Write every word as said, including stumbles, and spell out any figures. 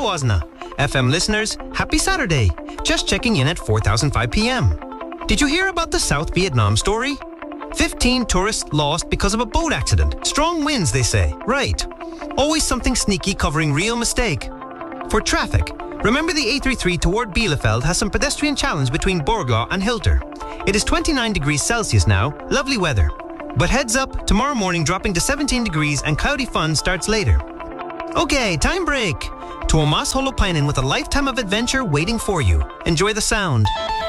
Wasna. F M listeners, happy Saturday. Just checking in at four thousand five p m. Did you hear about the South Vietnam story? fifteen tourists lost because of a boat accident. Strong winds, they say. Right. Always something sneaky covering real mistake. For traffic, remember the A thirty-three toward Bielefeld has some pedestrian challenge between Borglaw and Hilter. It is twenty-nine degrees Celsius now, lovely weather. But heads up, tomorrow morning dropping to seventeen degrees and cloudy fun starts later. Okay, time break. Tuomas Holopainen with a lifetime of adventure waiting for you. Enjoy the sound.